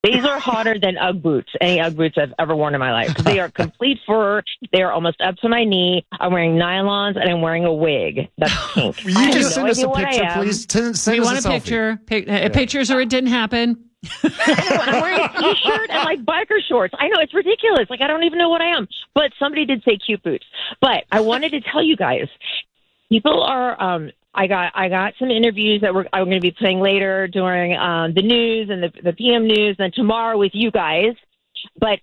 These are hotter than Ugg boots, any Ugg boots I've ever worn in my life. They are complete fur. They are almost up to my knee. I'm wearing nylons, and I'm wearing a wig. That's pink. Will you just send us a picture, please? Send we us want a picture. Pictures or it didn't happen. I'm wearing a t-shirt and like biker shorts. I know, it's ridiculous. Like, I don't even know what I am. But somebody did say cute boots. But I wanted to tell you guys, people are... I got some interviews that I'm going to be playing later during the news and the PM news, and tomorrow with you guys. But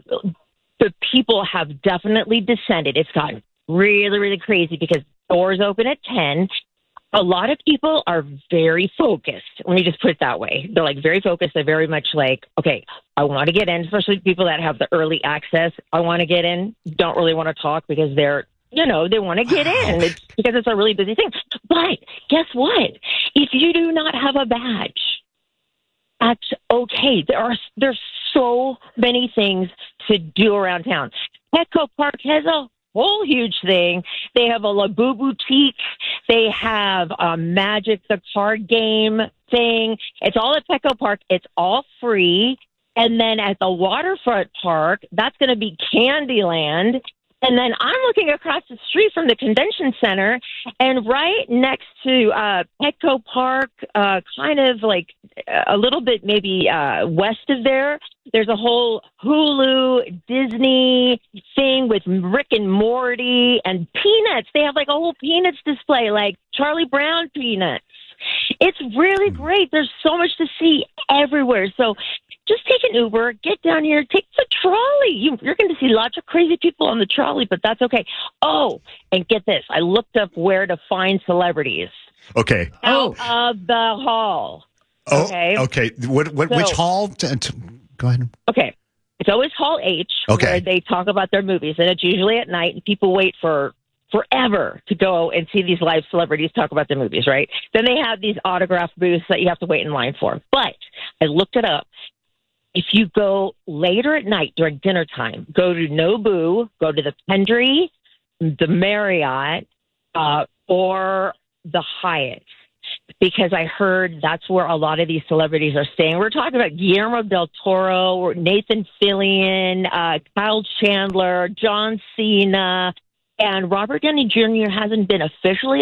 the people have definitely descended. It's gotten really, really crazy because doors open at 10. A lot of people are very focused. Let me just put it that way. They're like very focused. They're very much like, okay, I want to get in, especially people that have the early access. I want to get in. Don't really want to talk because they're, they want to get in. It's because it's a really busy thing. But guess what? If you do not have a badge, that's okay. There's so many things to do around town. Petco Park has a whole huge thing. They have a Labu boutique. They have a Magic the Card Game thing. It's all at Petco Park. It's all free. And then at the waterfront park, that's going to be Candyland. And then I'm looking across the street from the convention center, and right next to Petco Park, kind of like a little bit maybe west of there's a whole Hulu Disney thing with Rick and Morty and Peanuts. They have like a whole Peanuts display, like Charlie Brown Peanuts. It's really great. There's so much to see everywhere. So just take an Uber, get down here, take the trolley. You're going to see lots of crazy people on the trolley, but that's okay. Oh, and get this. I looked up where to find celebrities. Okay. Out of the hall. Oh, okay. Which hall? Go ahead. Okay. It's always Hall H, where they talk about their movies, and it's usually at night, and people wait for forever to go and see these live celebrities talk about their movies, right? Then they have these autograph booths that you have to wait in line for. But I looked it up. If you go later at night during dinner time, go to Nobu, go to the Pendry, the Marriott, or the Hyatt, because I heard that's where a lot of these celebrities are staying. We're talking about Guillermo del Toro, Nathan Fillion, Kyle Chandler, John Cena, and Robert Downey Jr. hasn't been officially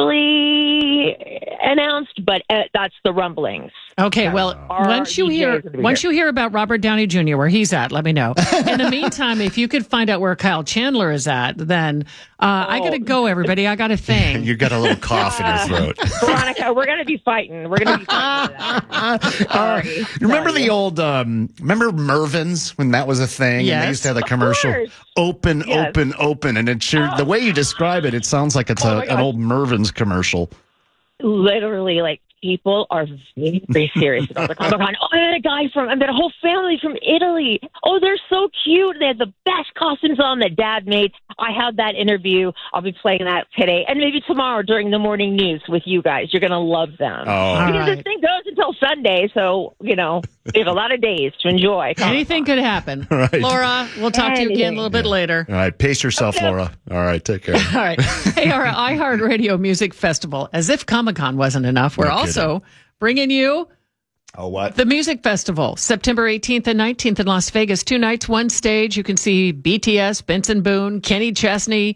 announced, but that's the rumblings. Okay, well, once you hear about Robert Downey Jr., where he's at, let me know. In the meantime, if you could find out where Kyle Chandler is at, then I got to go, everybody. I got a thing. You got a little cough in your throat. Veronica, we're going to be fighting. We're going to be fighting. Sorry. Remember the old, remember Mervyn's when that was a thing? Yes. And they used to have the commercial, open, and it sure, the way you describe it, it sounds like it's an old Mervyn's commercial. Literally, like, people are very, very serious about the Comic-Con. Oh, I met a whole family from Italy. Oh, they're so cute. They had the best costumes on that Dad made. I had that interview. I'll be playing that today and maybe tomorrow during the morning news with you guys. You're going to love them. Because this thing goes until Sunday, so, we have a lot of days to enjoy. Anything could happen. Right. Laura, we'll talk to you again a little bit later. All right, pace yourself, Laura. All right, take care. All right. Hey, our iHeartRadio Music Festival, as if Comic-Con wasn't enough, we're also bringing you the Music Festival, September 18th and 19th in Las Vegas. 2 nights, 1 stage. You can see BTS, Benson Boone, Kenny Chesney,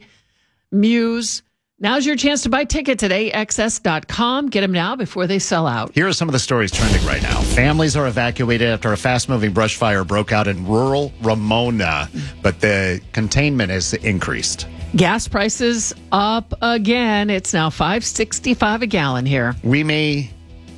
Muse. Now's your chance to buy tickets at AXS.com. Get them now before they sell out. Here are some of the stories trending right now. Families are evacuated after a fast-moving brush fire broke out in rural Ramona, but the containment has increased. Gas prices up again. It's now $5.65 a gallon here. We may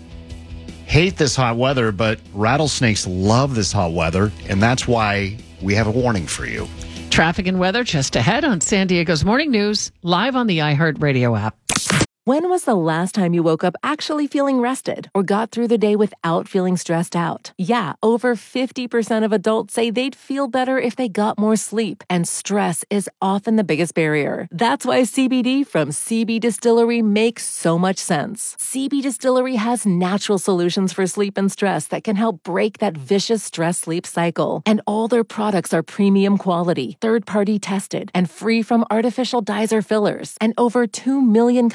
hate this hot weather, but rattlesnakes love this hot weather, and that's why we have a warning for you. Traffic and weather just ahead on San Diego's Morning News, live on the iHeartRadio app. When was the last time you woke up actually feeling rested or got through the day without feeling stressed out? Yeah, over 50% of adults say they'd feel better if they got more sleep, and stress is often the biggest barrier. That's why CBD from CB Distillery makes so much sense. CB Distillery has natural solutions for sleep and stress that can help break that vicious stress-sleep cycle. And all their products are premium quality, third-party tested, and free from artificial dyes or fillers. And over 2 million customers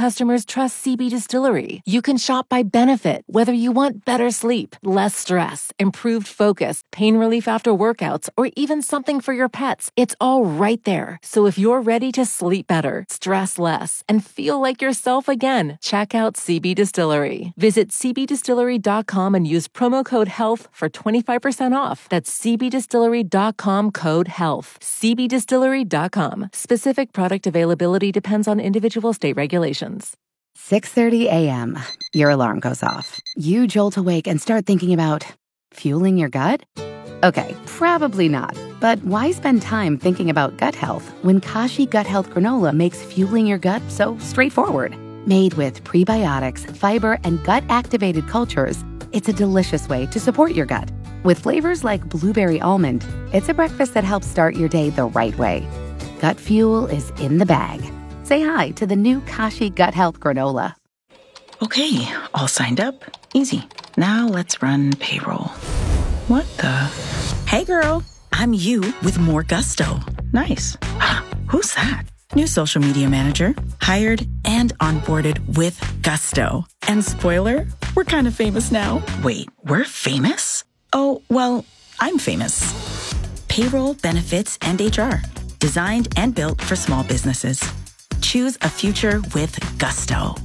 customers trust CB Distillery. You can shop by benefit, whether you want better sleep, less stress, improved focus, pain relief after workouts, or even something for your pets. It's all right there. So if you're ready to sleep better, stress less, and feel like yourself again, check out CB Distillery. Visit cbdistillery.com and use promo code HEALTH for 25% off. That's cbdistillery.com, code HEALTH. cbdistillery.com. Specific product availability depends on individual state regulations. 6:30 a.m. Your alarm goes off. You jolt awake and start thinking about fueling your gut? Okay, probably not. But why spend time thinking about gut health when Kashi Gut Health Granola makes fueling your gut so straightforward? Made with prebiotics, fiber, and gut-activated cultures, it's a delicious way to support your gut. With flavors like blueberry almond, it's a breakfast that helps start your day the right way. Gut fuel is in the bag. Say hi to the new Kashi Gut Health Granola. Okay, all signed up. Easy. Now let's run payroll. What the? Hey girl, I'm you with more gusto. Nice. Who's that? New social media manager, hired and onboarded with gusto. And spoiler, we're kind of famous now. Wait, we're famous? Oh, well, I'm famous. Payroll, benefits, and HR. Designed and built for small businesses. Choose a future with gusto.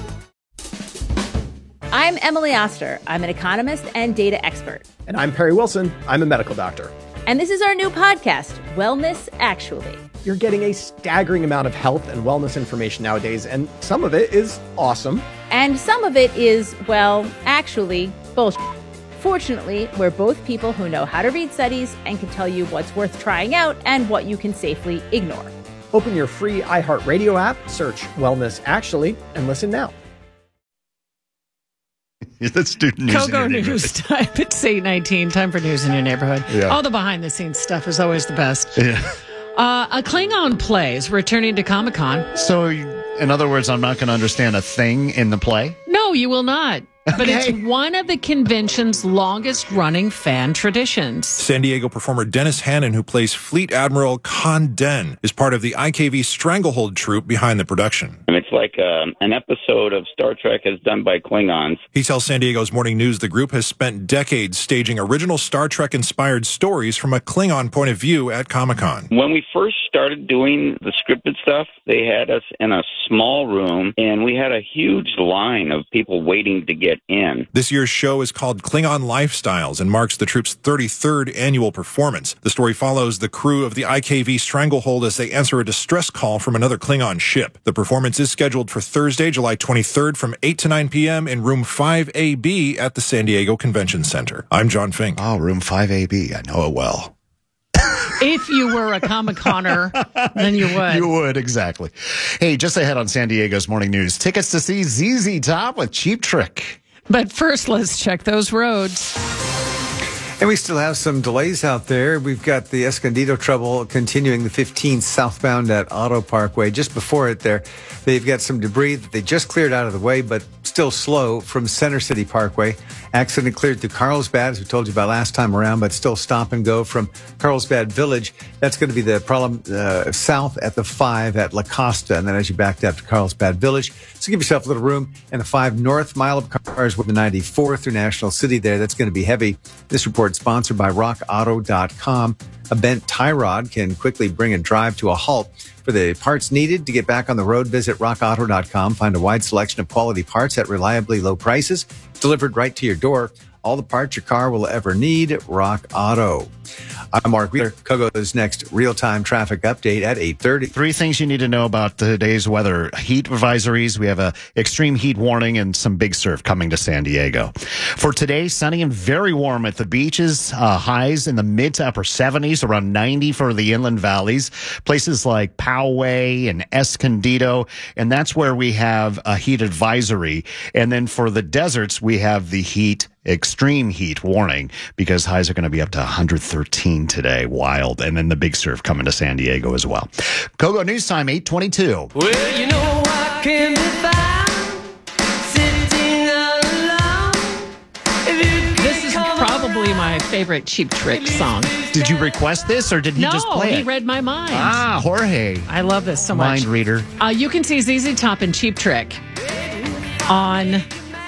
I'm Emily Oster. I'm an economist and data expert. And I'm Perry Wilson. I'm a medical doctor. And this is our new podcast, Wellness Actually. You're getting a staggering amount of health and wellness information nowadays, and some of it is awesome. And some of it is, well, actually, bullshit. Fortunately, we're both people who know how to read studies and can tell you what's worth trying out and what you can safely ignore. Open your free iHeartRadio app, search Wellness Actually, and listen now. Let's do news. Kogo News time. It's 8:19. Time for news in your neighborhood. Yeah. All the behind-the-scenes stuff is always the best. Yeah. A Klingon play is returning to Comic-Con. So, in other words, I'm not going to understand a thing in the play? No, you will not. But Okay. it's one of the convention's longest-running fan traditions. San Diego performer Dennis Hannon, who plays Fleet Admiral Khan Den, is part of the IKV Stranglehold troupe behind the production. It's like an episode of Star Trek as done by Klingons. He tells San Diego's Morning News the group has spent decades staging original Star Trek-inspired stories from a Klingon point of view at Comic-Con. When we first started doing the scripted stuff, they had us in a small room, and we had a huge line of people waiting to get in. This year's show is called Klingon Lifestyles and marks the troupe's 33rd annual performance. The story follows the crew of the IKV Stranglehold as they answer a distress call from another Klingon ship. The performance is scheduled for Thursday, July 23rd from 8 to 9 p.m. in room 5AB at the San Diego Convention Center. I'm John Fink. Oh, room 5AB. I know it well. If you were a Comic-Conner, then you would. You would, exactly. Hey, just ahead on San Diego's Morning News, tickets to see ZZ Top with Cheap Trick. But first, let's check those roads. And we still have some delays out there. We've got the Escondido trouble continuing the 15 southbound at Auto Parkway. Just before it there, they've got some debris that they just cleared out of the way, but still slow from Center City Parkway. Accident cleared through Carlsbad, as we told you about last time around, but still stop and go from Carlsbad Village. That's going to be the problem south at the 5 at La Costa, and then as you back up to Carlsbad Village. So give yourself a little room. And the 5 north mile of cars with the 94 through National City there. That's going to be heavy. This report sponsored by RockAuto.com. A bent tie rod can quickly bring a drive to a halt. For the parts needed to get back on the road, visit RockAuto.com. Find a wide selection of quality parts at reliably low prices, delivered right to your door. All the parts your car will ever need, Rock Auto. I'm Mark Wheeler. Kogo's next real-time traffic update at 8:30. 3 things you need to know about today's weather. Heat advisories. We have a extreme heat warning and some big surf coming to San Diego. For today, sunny and very warm at the beaches. Highs in the mid to upper 70s, around 90 for the inland valleys. Places like Poway and Escondido. And that's where we have a heat advisory. And then for the deserts, we have the extreme heat warning because highs are going to be up to 113 today. Wild. And then the big surf coming to San Diego as well. Kogo News Time, 8:22. Well, you know I can be found sitting alone. This is probably my favorite Cheap Trick song. Did you request this or did he just play it? No, he read my mind. Jorge. I love this so much. Mind reader. You can see ZZ Top and Cheap Trick on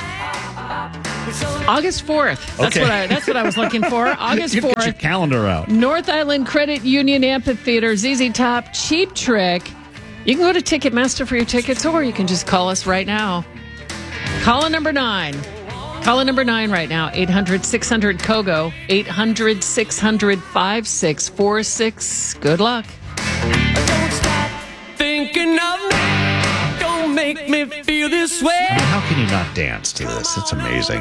August 4th. That's Okay. that's what I was looking for. August Get 4th. your calendar out. North Island Credit Union Amphitheater, ZZ Top, Cheap Trick. You can go to Ticketmaster for your tickets, or you can just call us right now. Call number 9. Call number 9 right now, 800-600-KOGO, 800-600-5646. Good luck. Thinking of me, don't make me feel this way. I mean, how can you not dance to this? It's amazing.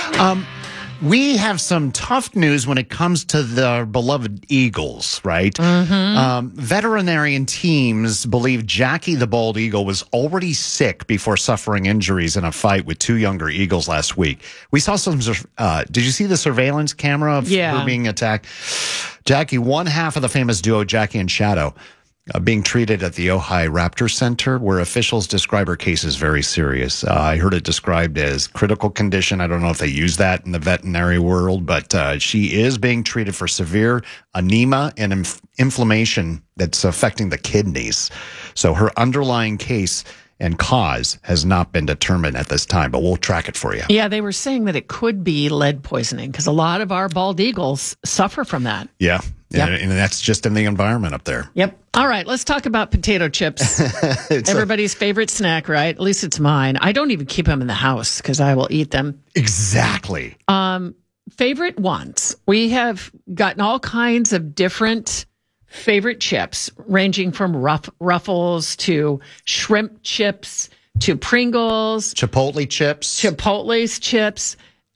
We have some tough news when it comes to the beloved Eagles, right? Veterinarian teams believe Jackie the bald eagle was already sick before suffering injuries in a fight with 2 younger eagles last week. We saw some, did you see the surveillance camera of her being attacked? Jackie, one half of the famous duo Jackie and Shadow, being treated at the Ojai Raptor Center, where officials describe her case as very serious. I heard it described as critical condition. I don't know if they use that in the veterinary world, but she is being treated for severe anemia and inflammation that's affecting the kidneys. So her underlying case and cause has not been determined at this time, but we'll track it for you. Yeah, they were saying that it could be lead poisoning because a lot of our bald eagles suffer from that. Yeah. Yep. And that's just in the environment up there. Yep. All right, let's talk about potato chips. Everybody's favorite snack, right? At least it's mine. I don't even keep them in the house because I will eat them. Exactly. Favorite ones. We have gotten all kinds of different favorite chips, ranging from Ruffles to shrimp chips to Pringles. Chipotle chips. Chipotle's chips.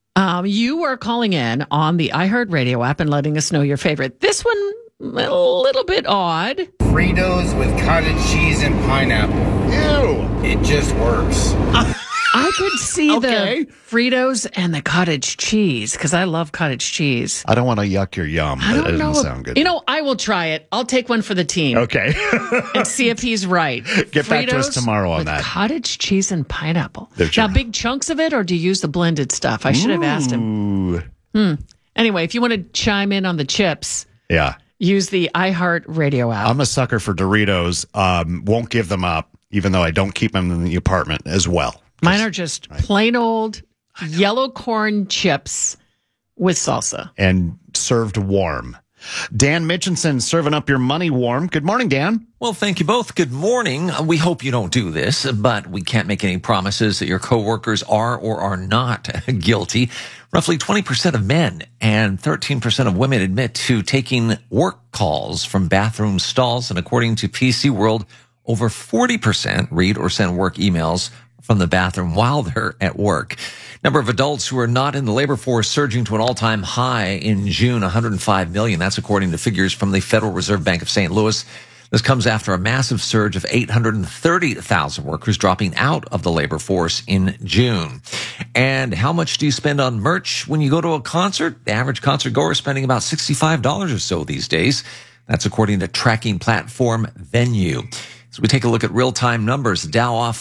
You are calling in on the iHeartRadio app and letting us know your favorite. This one, a little bit odd. Fritos with cottage cheese and pineapple. Ew. It just works. I could see the Fritos and the cottage cheese because I love cottage cheese. I don't want to yuck your yum. That doesn't sound good. You know, I will try it. I'll take one for the team. Okay. And see if he's right. Get back to us Fritos tomorrow on with that. Cottage cheese and pineapple. They're Now, big chunks of it, or do you use the blended stuff? I should have asked him. Anyway, if you want to chime in on the chips, use the iHeartRadio app. I'm a sucker for Doritos. Won't give them up, even though I don't keep them in the apartment as well. Mine are just plain old yellow corn chips with salsa. And served warm. Dan Mitchinson serving up your money warm. Good morning, Dan. Well, thank you both. Good morning. We hope you don't do this, but we can't make any promises that your coworkers are or are not guilty. Roughly 20% of men and 13% of women admit to taking work calls from bathroom stalls. And according to PC World, over 40% read or send work emails from the bathroom while they're at work. Number of adults who are not in the labor force surging to an all-time high in June, 105 million. That's according to figures from the Federal Reserve Bank of St. Louis. This comes after a massive surge of 830,000 workers dropping out of the labor force in June. And how much do you spend on merch when you go to a concert? The average concert goer is spending about $65 or so these days. That's according to tracking platform Venue. So we take a look at real-time numbers. Dow off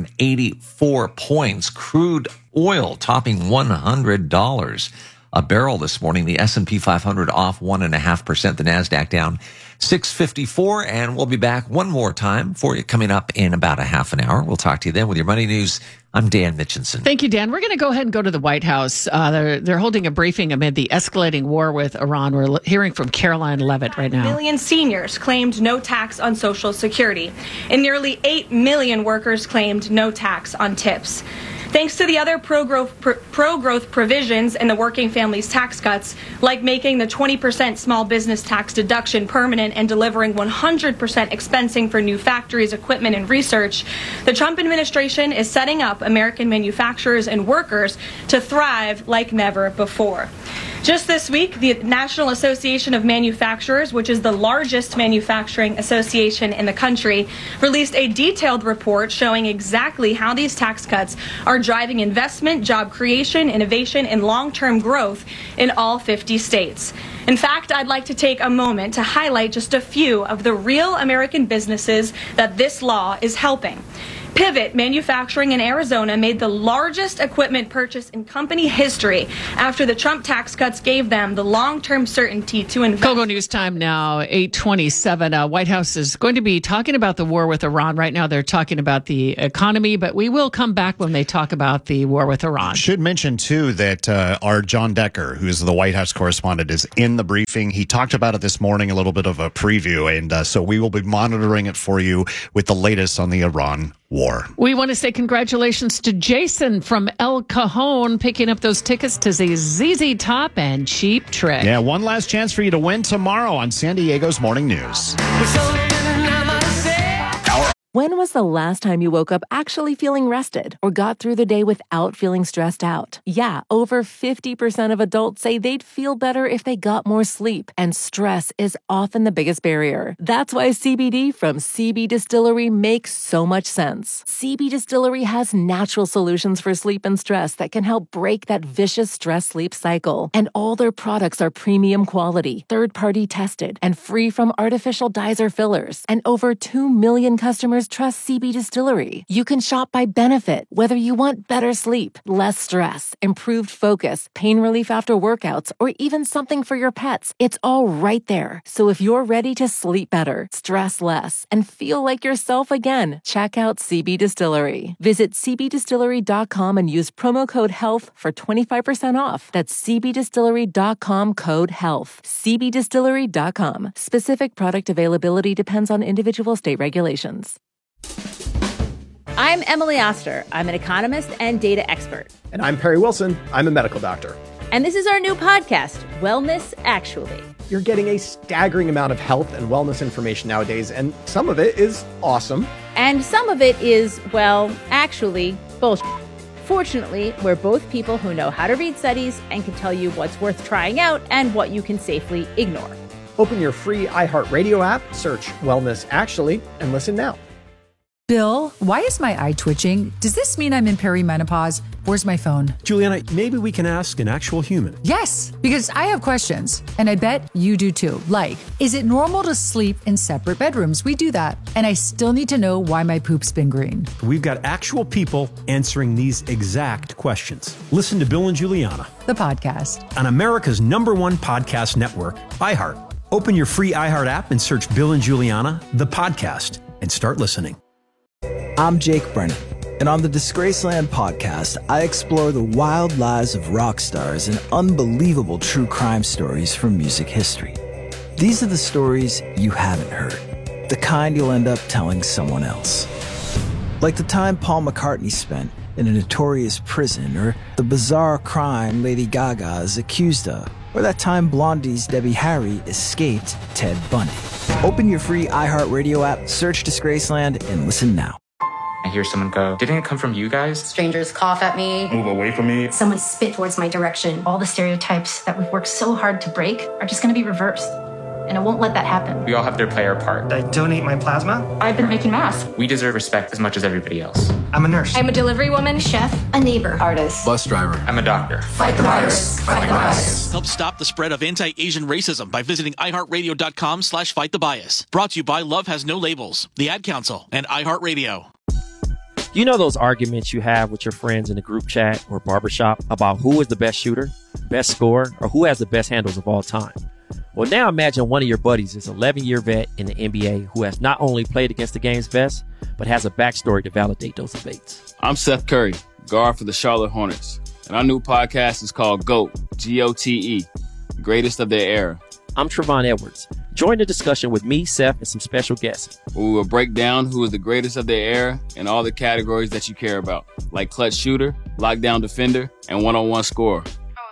584 points. Crude oil topping $100 a barrel this morning. The S&P 500 off 1.5%. The NASDAQ down 654. And we'll be back one more time for you coming up in about a half an hour. We'll talk to you then with your money news. I'm Dan Mitchinson. Thank you, Dan. We're going to go ahead and go to the White House. They're holding a briefing amid the escalating war with Iran. We're hearing from Caroline Levitt right now. 5 million seniors claimed no tax on Social Security, and nearly 8 million workers claimed no tax on tips. Thanks to the other pro-growth provisions in the Working Families Tax Cuts, like making the 20% small business tax deduction permanent and delivering 100% expensing for new factories, equipment, and research, the Trump administration is setting up American manufacturers and workers to thrive like never before. Just this week, the National Association of Manufacturers, which is the largest manufacturing association in the country, released a detailed report showing exactly how these tax cuts are driving investment, job creation, innovation, and long-term growth in all 50 states. In fact, I'd like to take a moment to highlight just a few of the real American businesses that this law is helping. Pivot Manufacturing in Arizona made the largest equipment purchase in company history after the Trump tax cuts gave them the long-term certainty to invest. Kogo News Time now, 8:27. White House is going to be talking about the war with Iran. Right now they're talking about the economy, but we will come back when they talk about the war with Iran. Should mention, too, that our John Decker, who is the White House correspondent, is in the briefing. He talked about it this morning, a little bit of a preview, and so we will be monitoring it for you with the latest on the Iran war. We want to say congratulations to Jason from El Cajon picking up those tickets to the ZZ Top and Cheap Trick. Yeah, one last chance for you to win tomorrow on San Diego's Morning News. When was the last time you woke up actually feeling rested or got through the day without feeling stressed out? Yeah, over 50% of adults say they'd feel better if they got more sleep, and stress is often the biggest barrier. That's why CBD from CB Distillery makes so much sense. CB Distillery has natural solutions for sleep and stress that can help break that vicious stress-sleep cycle. And all their products are premium quality, third-party tested, and free from artificial dyes or fillers. And over 2 million customers trust CB Distillery. You can shop by benefit, whether you want better sleep, less stress, improved focus, pain relief after workouts, or even something for your pets. It's all right there. So if you're ready to sleep better, stress less, and feel like yourself again, check out CB Distillery. Visit cbdistillery.com and use promo code HEALTH for 25% off. That's cbdistillery.com code HEALTH. cbdistillery.com. Specific product availability depends on individual state regulations. I'm Emily Oster. I'm an economist and data expert. And I'm Perry Wilson. I'm a medical doctor. And this is our new podcast, Wellness Actually. You're getting a staggering amount of health and wellness information nowadays, and some of it is awesome. And some of it is, well, actually, bullshit. Fortunately, we're both people who know how to read studies and can tell you what's worth trying out and what you can safely ignore. Open your free iHeartRadio app, search Wellness Actually, and listen now. Bill, why is my eye twitching? Does this mean I'm in perimenopause? Where's my phone? Juliana, maybe we can ask an actual human. Yes, because I have questions, and I bet you do too. Like, is it normal to sleep in separate bedrooms? We do that. And I still need to know why my poop's been green. We've got actual people answering these exact questions. Listen to Bill and Juliana, the podcast, on America's #1 podcast network, iHeart. Open your free iHeart app and search Bill and Juliana, the podcast, and start listening. I'm Jake Brennan, and on the Disgraceland podcast, I explore the wild lives of rock stars and unbelievable true crime stories from music history. These are the stories you haven't heard, the kind you'll end up telling someone else. Like the time Paul McCartney spent in a notorious prison, or the bizarre crime Lady Gaga is accused of, or that time Blondie's Debbie Harry escaped Ted Bundy. Open your free iHeartRadio app, search Disgraceland, and listen now. I hear someone go, "Didn't it come from you guys?" Strangers cough at me. Move away from me. Someone spit towards my direction. All the stereotypes that we've worked so hard to break are just going to be reversed. And I won't let that happen. We all have to play our part. I donate my plasma. I've been making masks. We deserve respect as much as everybody else. I'm a nurse. I'm a delivery woman, chef, a neighbor, artist, bus driver. I'm a doctor. Fight the virus. Fight the bias. Help stop the spread of anti-Asian racism by visiting iHeartRadio.com/fightthebias. Brought to you by Love Has No Labels, the Ad Council, and iHeartRadio. You know those arguments you have with your friends in a group chat or barbershop about who is the best shooter, best scorer, or who has the best handles of all time? Well, now imagine one of your buddies is an 11-year vet in the NBA who has not only played against the game's best, but has a backstory to validate those debates. I'm Seth Curry, guard for the Charlotte Hornets, and our new podcast is called GOAT, G-O-T-E, Greatest of Their Era. I'm Trevon Edwards. Join the discussion with me, Seth, and some special guests. We will break down who is the greatest of their era in all the categories that you care about, like clutch shooter, lockdown defender, and one-on-one scorer.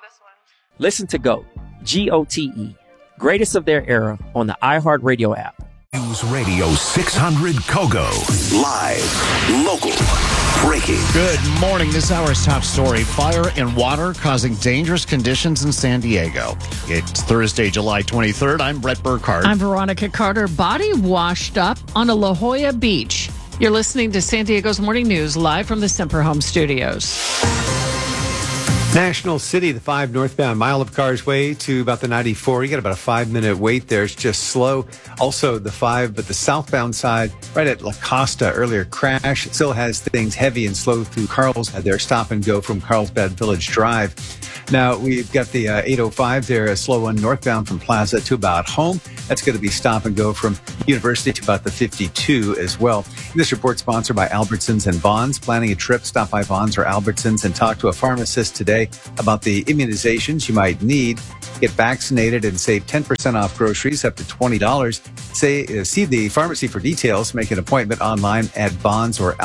Listen to GOAT, G-O-T-E, Greatest of Their Era on the iHeartRadio app. News Radio 600 Kogo. Live, local, breaking. Good morning. This hour's top story. Fire and water causing dangerous conditions in San Diego. It's Thursday, July 23rd. I'm Brett Burkhardt. I'm Veronica Carter. Body washed up on a La Jolla beach. You're listening to San Diego's Morning News live from the Semper Home Studios. National City, the 5 northbound mile of cars way to about the 94. You got about a 5-minute wait there. It's just slow. Also the 5, but the southbound side, right at La Costa, earlier crash. It still has things heavy and slow through Carlsbad there. Stop and go from Carlsbad Village Drive. Now, we've got the 805 there, a slow one northbound from Plaza to about home. That's going to be stop and go from University to about the 52 as well. This report sponsored by Albertsons and Bonds. Planning a trip, stop by Bonds or Albertsons and talk to a pharmacist today about the immunizations you might need. Get vaccinated and save 10% off groceries up to $20. See the pharmacy for details. Make an appointment online at bonds or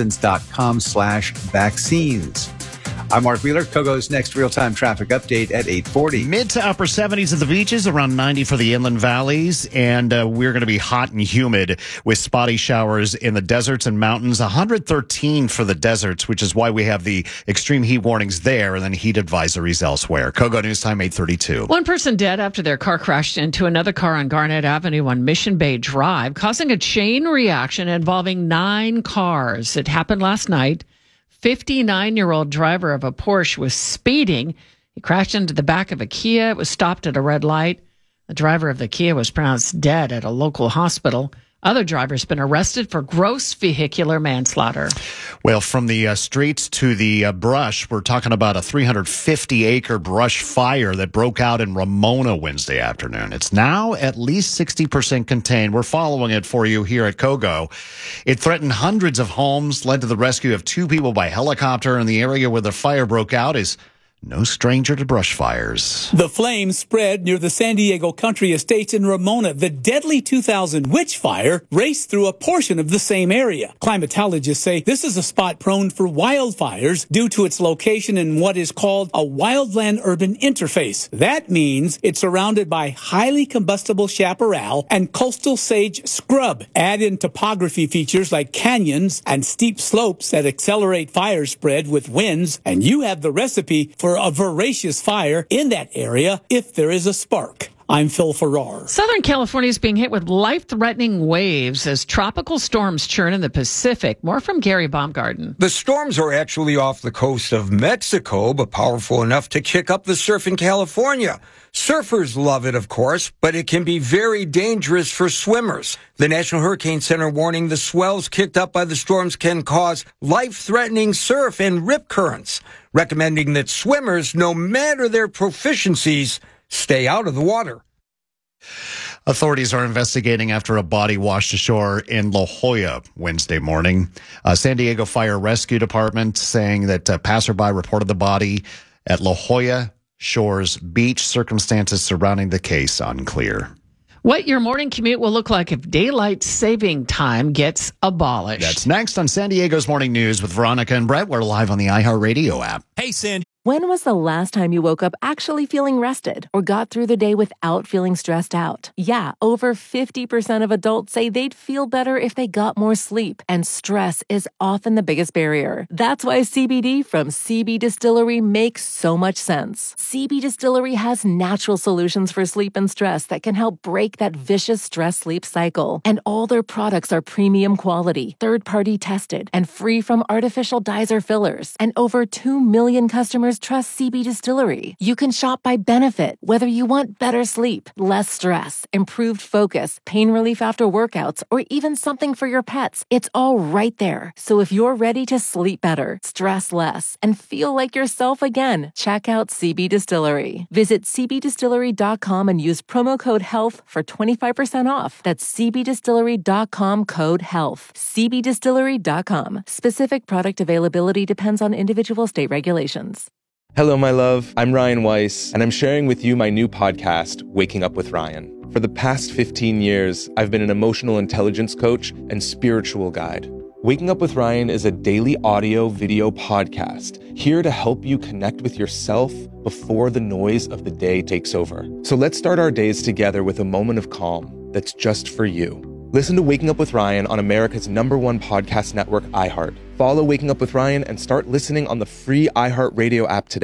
albertsons.com/vaccines. I'm Mark Wheeler. Kogo's next real-time traffic update at 8:40. Mid to upper 70s at the beaches, around 90 for the inland valleys, and we're going to be hot and humid with spotty showers in the deserts and mountains. 113 for the deserts, which is why we have the extreme heat warnings there and then heat advisories elsewhere. Kogo News Time 8:32. One person dead after their car crashed into another car on Garnett Avenue on Mission Bay Drive, causing a chain reaction involving 9 cars. It happened last night. 59-year-old driver of a Porsche was speeding. He crashed into the back of a Kia. It was stopped at a red light. The driver of the Kia was pronounced dead at a local hospital. Other drivers been arrested for gross vehicular manslaughter. Well, from the streets to the brush, we're talking about a 350-acre brush fire that broke out in Ramona Wednesday afternoon. It's now at least 60% contained. We're following it for you here at Kogo. It threatened hundreds of homes, led to the rescue of 2 people by helicopter, and the area where the fire broke out is no stranger to brush fires. The flames spread near the San Diego Country Estates in Ramona. The deadly 2000 witch fire raced through a portion of the same area. Climatologists say this is a spot prone for wildfires due to its location in what is called a wildland-urban interface. That means it's surrounded by highly combustible chaparral and coastal sage scrub. Add in topography features like canyons and steep slopes that accelerate fire spread with winds, and you have the recipe for a voracious fire in that area if there is a spark. I'm Phil Farrar. Southern California is being hit with life-threatening waves as tropical storms churn in the Pacific. More from Gary Baumgarten. The storms are actually off the coast of Mexico, but powerful enough to kick up the surf in California. Surfers love it, of course, but it can be very dangerous for swimmers. The National Hurricane Center warning the swells kicked up by the storms can cause life-threatening surf and rip currents, recommending that swimmers, no matter their proficiencies, stay out of the water. Authorities are investigating after a body washed ashore in La Jolla Wednesday morning. San Diego Fire Rescue Department saying that a passerby reported the body at La Jolla Shores Beach. Circumstances surrounding the case unclear. What your morning commute will look like if daylight saving time gets abolished. That's next on San Diego's Morning News with Veronica and Brett. We're live on the iHeartRadio app. Hey, Sandy. When was the last time you woke up actually feeling rested or got through the day without feeling stressed out? Yeah, over 50% of adults say they'd feel better if they got more sleep, and stress is often the biggest barrier. That's why CBD from CB Distillery makes so much sense. CB Distillery has natural solutions for sleep and stress that can help break that vicious stress-sleep cycle. And all their products are premium quality, third-party tested, and free from artificial dyes or fillers. And over 2 million customers trust CB Distillery. You can shop by benefit, whether you want better sleep, less stress, improved focus, pain relief after workouts, or even something for your pets. It's all right there. So if you're ready to sleep better, stress less, and feel like yourself again, check out CB Distillery. Visit cbdistillery.com and use promo code HEALTH for 25% off. That's cbdistillery.com code HEALTH. cbdistillery.com. Specific product availability depends on individual state regulations. Hello, my love. I'm Ryan Weiss, and I'm sharing with you my new podcast, Waking Up with Ryan. For the past 15 years, I've been an emotional intelligence coach and spiritual guide. Waking Up with Ryan is a daily audio-video podcast here to help you connect with yourself before the noise of the day takes over. So let's start our days together with a moment of calm that's just for you. Listen to Waking Up with Ryan on America's #1 podcast network, iHeart. Follow Waking Up with Ryan and start listening on the free iHeartRadio app today.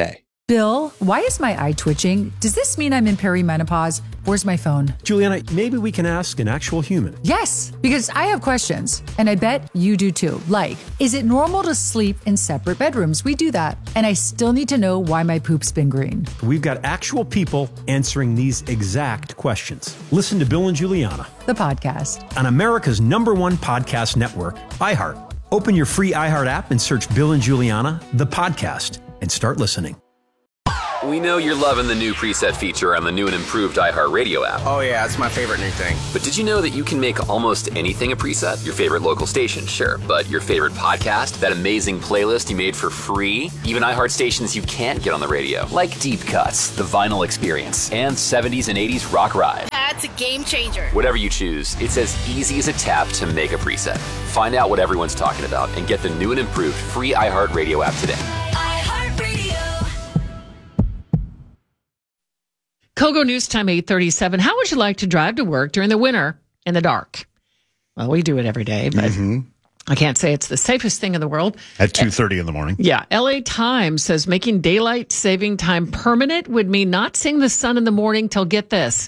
Bill, why is my eye twitching? Does this mean I'm in perimenopause? Where's my phone? Juliana, maybe we can ask an actual human. Yes, because I have questions, and I bet you do too. Like, is it normal to sleep in separate bedrooms? We do that. And I still need to know why my poop's been green. We've got actual people answering these exact questions. Listen to Bill and Juliana, the podcast, on America's #1 podcast network, iHeart. Open your free iHeart app and search Bill and Juliana, the podcast, and start listening. We know you're loving the new preset feature on the new and improved iHeartRadio app. Oh yeah, it's my favorite new thing. But did you know that you can make almost anything a preset? Your favorite local station, sure. But your favorite podcast? That amazing playlist you made for free? Even iHeart stations you can't get on the radio. Like Deep Cuts, The Vinyl Experience, and 70s and 80s Rock Ride. That's a game changer. Whatever you choose, it's as easy as a tap to make a preset. Find out what everyone's talking about and get the new and improved free iHeartRadio app today. Kogo News Time 8:37. How would you like to drive to work during the winter in the dark? Well, we do it every day, but I can't say it's the safest thing in the world. At 2:30 in the morning. Yeah. LA Times says making daylight saving time permanent would mean not seeing the sun in the morning till, get this,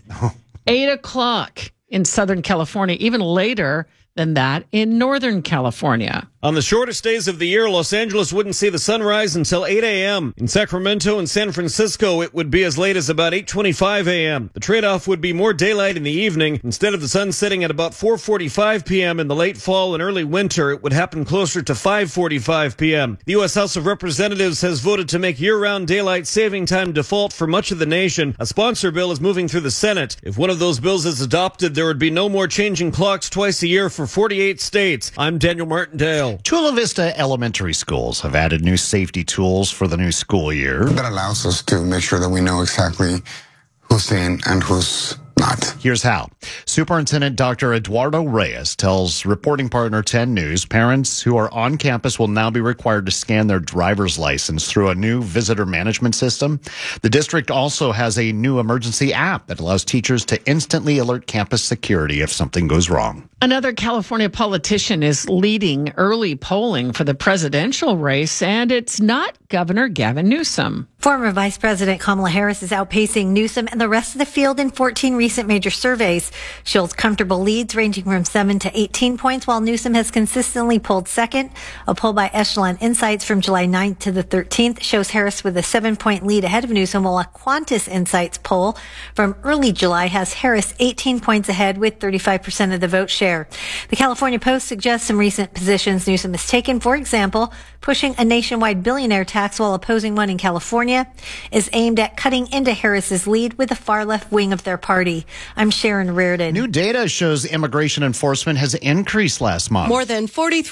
8 o'clock in Southern California, even later than that in Northern California. On the shortest days of the year, Los Angeles wouldn't see the sunrise until 8 a.m. In Sacramento and San Francisco, it would be as late as about 8:25 a.m. The trade-off would be more daylight in the evening. Instead of the sun setting at about 4:45 p.m. in the late fall and early winter, it would happen closer to 5:45 p.m. The U.S. House of Representatives has voted to make year-round daylight saving time default for much of the nation. A sponsor bill is moving through the Senate. If one of those bills is adopted, there would be no more changing clocks twice a year for 48 states. I'm Daniel Martindale. Chula Vista elementary schools have added new safety tools for the new school year. That allows us to make sure that we know exactly who's in and who's not. Here's how. Superintendent Dr. Eduardo Reyes tells reporting partner 10 News parents who are on campus will now be required to scan their driver's license through a new visitor management system. The district also has a new emergency app that allows teachers to instantly alert campus security if something goes wrong. Another California politician is leading early polling for the presidential race, and it's not Governor Gavin Newsom. Former Vice President Kamala Harris is outpacing Newsom and the rest of the field in 14 recent major surveys. She holds comfortable leads ranging from 7 to 18 points, while Newsom has consistently pulled second. A poll by Echelon Insights from July 9th to the 13th shows Harris with a 7-point lead ahead of Newsom, while a Qantas Insights poll from early July has Harris 18 points ahead with 35% of the vote share. The California Post suggests some recent positions Newsom has taken. For example, pushing a nationwide billionaire tax while opposing one in California is aimed at cutting into Harris's lead with the far left wing of their party. I'm Sharon Reardon. New data shows immigration enforcement has increased last month. More than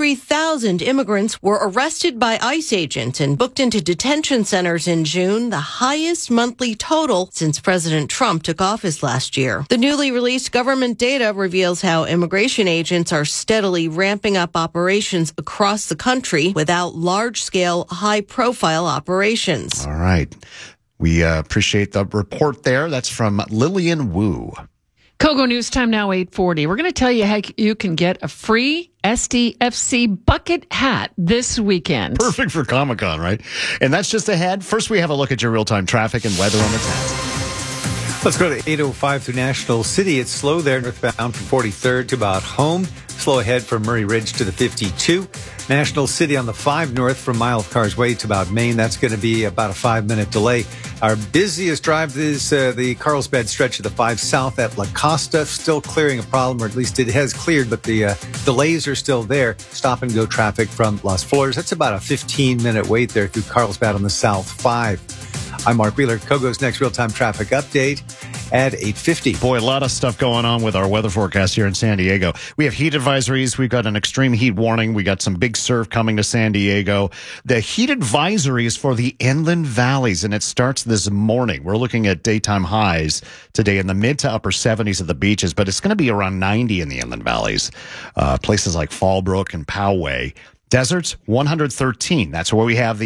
43,000 immigrants were arrested by ICE agents and booked into detention centers in June, the highest monthly total since President Trump took office last year. The newly released government data reveals how immigration agents are steadily ramping up operations across the country without large-scale, high-profile operations. All right. We appreciate the report there. That's from Lillian Wu. Kogo News Time now 8:40. We're going to tell you how you can get a free SDFC bucket hat this weekend. Perfect for Comic-Con, right? And that's just ahead. First, we have a look at your real-time traffic and weather on the 10th. Let's go to 805 through National City. It's slow there northbound from 43rd to about home. Slow ahead from Murray Ridge to the 52. National City on the 5 north from Mile of Cars Way to about Maine. That's going to be about a 5-minute delay. Our busiest drive is the Carlsbad stretch of the 5 south at La Costa. Still clearing a problem, or at least it has cleared, but the delays are still there. Stop and go traffic from Las Flores. That's about a 15-minute wait there through Carlsbad on the south 5. I'm Mark Wheeler. Kogo's next real-time traffic update at 8:50. Boy, a lot of stuff going on with our weather forecast here in San Diego. We have heat advisories. We've got an extreme heat warning. We got some big surf coming to San Diego. The heat advisory is for the inland valleys, and it starts this morning. We're looking at daytime highs today in the mid to upper 70s at the beaches, but it's going to be around 90 in the inland valleys. Places like Fallbrook and Poway. Deserts, 113. That's where we have the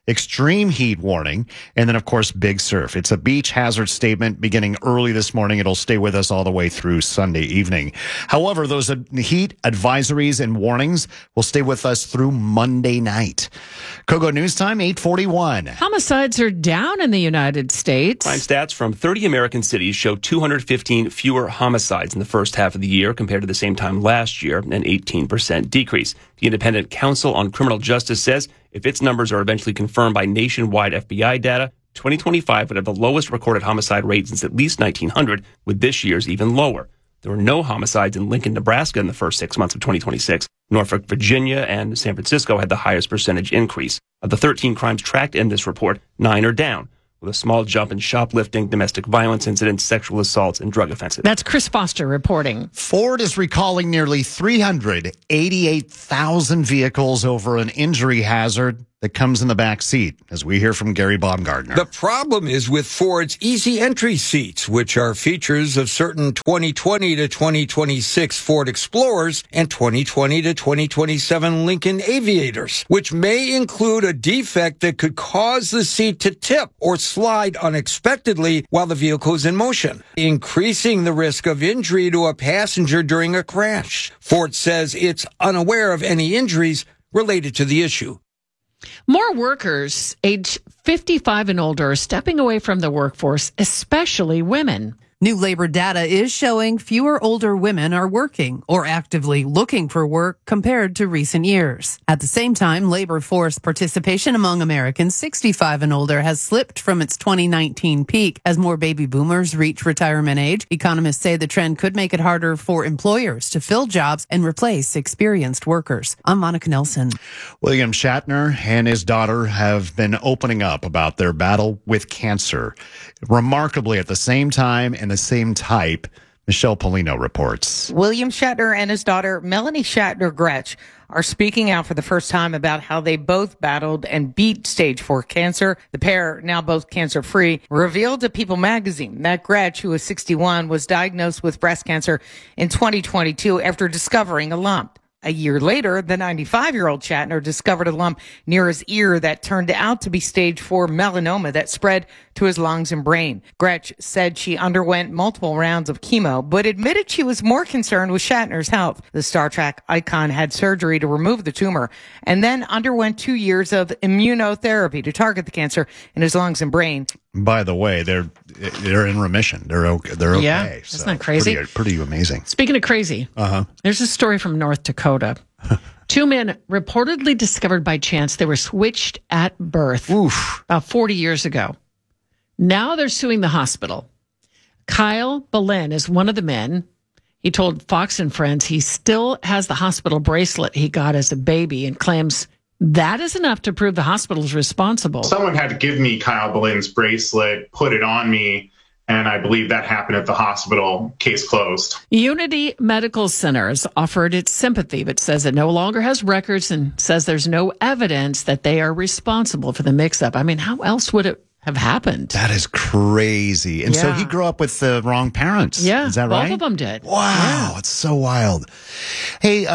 extreme heat warning, and then, of course, big surf. It's a beach hazard statement beginning early this morning. It'll stay with us all the way through Sunday evening. However, those heat advisories and warnings will stay with us through Monday night. Kogo News Time, 8:41. Homicides are down in the United States. Crime stats from 30 American cities show 215 fewer homicides in the first half of the year compared to the same time last year, an 18% decrease. The Independent Council on Criminal Justice says if its numbers are eventually confirmed by nationwide FBI data, 2025 would have the lowest recorded homicide rate since at least 1900, with this year's even lower. There were no homicides in Lincoln, Nebraska in the first 6 months of 2026. Norfolk, Virginia, and San Francisco had the highest percentage increase. Of the 13 crimes tracked in this report, 9 are down, with a small jump in shoplifting, domestic violence incidents, sexual assaults, and drug offenses. That's Chris Foster reporting. Ford is recalling nearly 388,000 vehicles over an injury hazard that comes in the back seat, as we hear from Gary Baumgartner. The problem is with Ford's easy entry seats, which are features of certain 2020 to 2026 Ford Explorers and 2020 to 2027 Lincoln Aviators, which may include a defect that could cause the seat to tip or slide unexpectedly while the vehicle is in motion, increasing the risk of injury to a passenger during a crash. Ford says it's unaware of any injuries related to the issue. More workers age 55 and older are stepping away from the workforce, especially women. New labor data is showing fewer older women are working or actively looking for work compared to recent years. At the same time, labor force participation among Americans 65 and older has slipped from its 2019 peak as more baby boomers reach retirement age. Economists say the trend could make it harder for employers to fill jobs and replace experienced workers. I'm Monica Nelson. William Shatner and his daughter have been opening up about their battle with cancer. Remarkably, at the same time and the same type, Michelle Polino reports. William Shatner and his daughter, Melanie Shatner Gretsch, are speaking out for the first time about how they both battled and beat stage 4 cancer. The pair, now both cancer-free, revealed to People magazine that Gretsch, who is 61, was diagnosed with breast cancer in 2022 after discovering a lump. A year later, the 95-year-old Shatner discovered a lump near his ear that turned out to be stage 4 melanoma that spread to his lungs and brain. Gretsch said she underwent multiple rounds of chemo, but admitted she was more concerned with Shatner's health. The Star Trek icon had surgery to remove the tumor and then underwent 2 years of immunotherapy to target the cancer in his lungs and brain. By the way, they're in remission. They're okay. Yeah, isn't that crazy? Pretty amazing. Speaking of crazy, there's a story from North Dakota. 2 men reportedly discovered by chance they were switched at birth about 40 years ago. Now they're suing the hospital. Kyle Belen is one of the men. He told Fox and Friends he still has the hospital bracelet he got as a baby and claims that is enough to prove the hospital is responsible. Someone had to give me Kyle Belen's bracelet, put it on me, and I believe that happened at the hospital. Case closed. Unity Medical Center has offered its sympathy, but says it no longer has records and says there's no evidence that they are responsible for the mix-up. I mean, how else would it have happened? That is crazy. And so he grew up with the wrong parents. Yeah, is that right? Both of them did. Wow, yeah. It's so wild. Hey,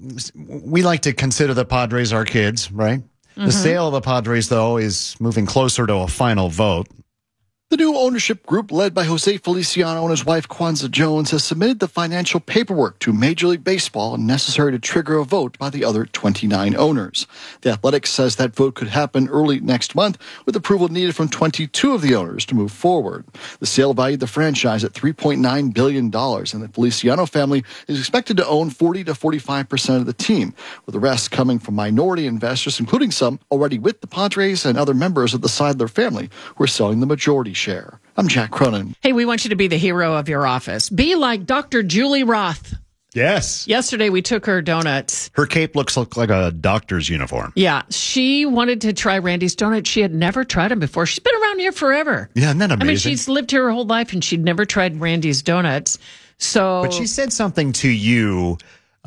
we like to consider the Padres our kids, right? The sale of the Padres, though, is moving closer to a final vote. The new ownership group, led by Jose Feliciano and his wife Kwanzaa Jones, has submitted the financial paperwork to Major League Baseball necessary to trigger a vote by the other 29 owners. The Athletic says that vote could happen early next month, with approval needed from 22 of the owners to move forward. The sale valued the franchise at $3.9 billion, and the Feliciano family is expected to own 40 to 45% of the team, with the rest coming from minority investors, including some already with the Padres and other members of the Seidler family who are selling the majority share. I'm Jack Cronin. Hey, we want you to be the hero of your office. Be like Dr. Julie Roth. Yes. Yesterday, we took her donuts. Her cape looks like a doctor's uniform. Yeah. She wanted to try Randy's donuts. She had never tried them before. She's been around here forever. Yeah, isn't that amazing? I mean, she's lived here her whole life, and she'd never tried Randy's donuts. So, but she said something to you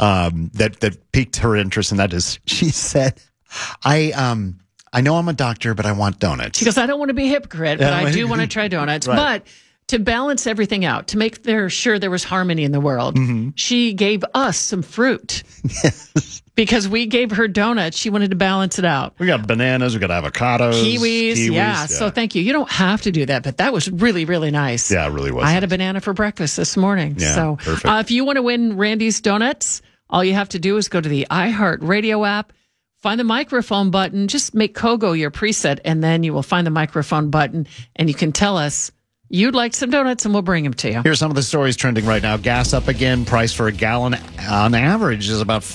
that piqued her interest, and that is, she said, I know I'm a doctor, but I want donuts. She goes, I don't want to be a hypocrite, but I do want to try donuts. Right. But to balance everything out, to make sure there was harmony in the world, she gave us some fruit. Yes. Because we gave her donuts. She wanted to balance it out. We got bananas. We got avocados. Kiwis. Yeah. So thank you. You don't have to do that, but that was really, really nice. Yeah, it really was. I had a banana for breakfast this morning. Yeah, so perfect. If you want to win Randy's Donuts, all you have to do is go to the iHeartRadio app, find the microphone button, just make Kogo your preset, and then you will find the microphone button, and you can tell us you'd like some donuts, and we'll bring them to you. Here's some of the stories trending right now. Gas up again. Price for a gallon on average is about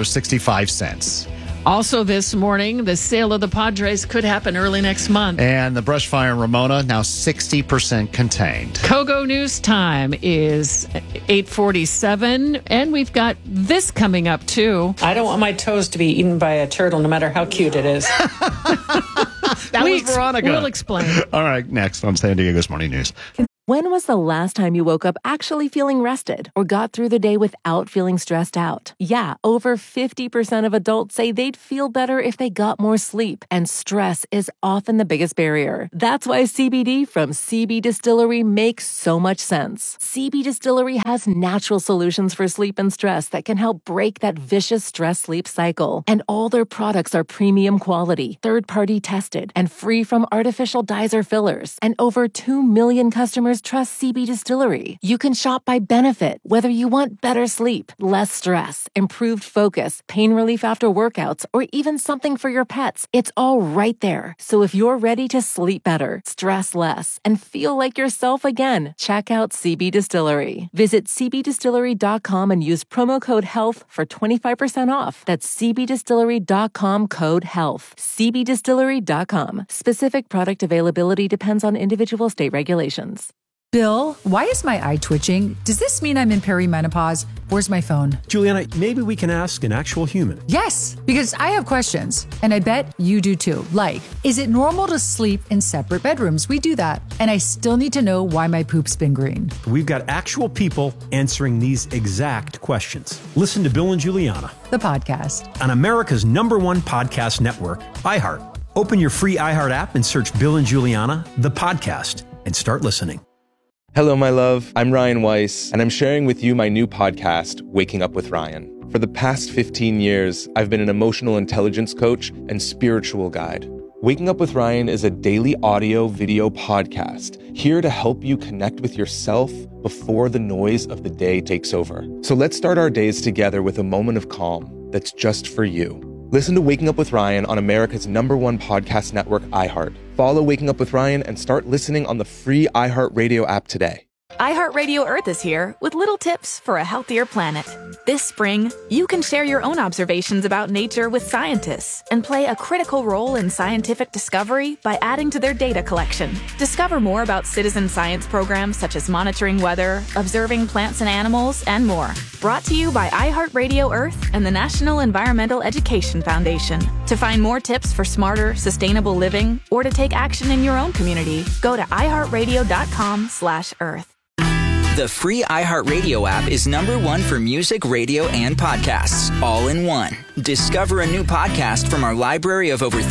$5.65. Also this morning, the sale of the Padres could happen early next month. And the brush fire in Ramona, now 60% contained. Kogo News Time is 8:47, and we've got this coming up, too. I don't want my toes to be eaten by a turtle, no matter how cute it is. That was Veronica. We'll explain. All right, next on San Diego's Morning News. When was the last time you woke up actually feeling rested or got through the day without feeling stressed out? Yeah, over 50% of adults say they'd feel better if they got more sleep, and stress is often the biggest barrier. That's why CBD from CB Distillery makes so much sense. CB Distillery has natural solutions for sleep and stress that can help break that vicious stress-sleep cycle. And all their products are premium quality, third-party tested, and free from artificial dyes or fillers. And over 2 million customers trust CB Distillery. You can shop by benefit, whether you want better sleep, less stress, improved focus, pain relief after workouts, or even something for your pets. It's all right there. So if you're ready to sleep better, stress less, and feel like yourself again, check out CB Distillery. Visit cbdistillery.com and use promo code HEALTH for 25% off. That's cbdistillery.com code HEALTH. cbdistillery.com. Specific product availability depends on individual state regulations. Bill, why is my eye twitching? Does this mean I'm in perimenopause? Where's my phone? Juliana, maybe we can ask an actual human. Yes, because I have questions, and I bet you do too. Like, is it normal to sleep in separate bedrooms? We do that. And I still need to know why my poop's been green. We've got actual people answering these exact questions. Listen to Bill and Juliana, the podcast, on America's #1 podcast network, iHeart. Open your free iHeart app and search Bill and Juliana, the podcast, and start listening. Hello, my love. I'm Ryan Weiss, and I'm sharing with you my new podcast, Waking Up with Ryan. For the past 15 years, I've been an emotional intelligence coach and spiritual guide. Waking Up with Ryan is a daily audio video podcast here to help you connect with yourself before the noise of the day takes over. So let's start our days together with a moment of calm that's just for you. Listen to Waking Up with Ryan on America's #1 podcast network, iHeart. Follow Waking Up with Ryan and start listening on the free iHeartRadio app today. iHeartRadio Earth is here with little tips for a healthier planet. This spring, you can share your own observations about nature with scientists and play a critical role in scientific discovery by adding to their data collection. Discover more about citizen science programs such as monitoring weather, observing plants and animals, and more. Brought to you by iHeartRadio Earth and the National Environmental Education Foundation. To find more tips for smarter, sustainable living or to take action in your own community, go to iHeartRadio.com/Earth. The free iHeartRadio app is #1 for music, radio, and podcasts, all in one. Discover a new podcast from our library of over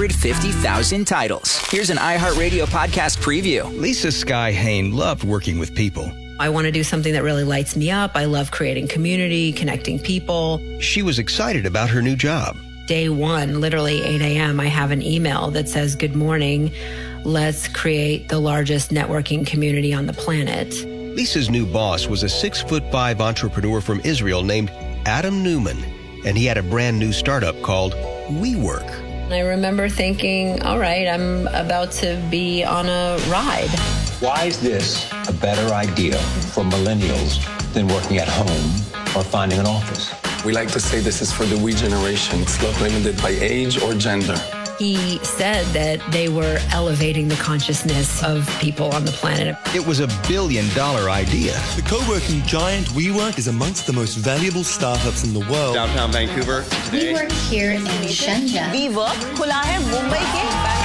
350,000 titles. Here's an iHeartRadio podcast preview. Lisa Sky Hain loved working with people. I want to do something that really lights me up. I love creating community, connecting people. She was excited about her new job. Day one, literally 8 a.m., I have an email that says, "Good morning. Let's create the largest networking community on the planet." Lisa's new boss was a 6'5" entrepreneur from Israel named Adam Newman, and he had a brand new startup called WeWork. I remember thinking, all right, I'm about to be on a ride. Why is this a better idea for millennials than working at home or finding an office? We like to say this is for the we generation. It's not limited by age or gender. He said that they were elevating the consciousness of people on the planet. It was a $1 billion idea. The co-working giant WeWork is amongst the most valuable startups in the world. Downtown Vancouver today. We work here in Shenzhen. WeWork खुला है मुंबई के.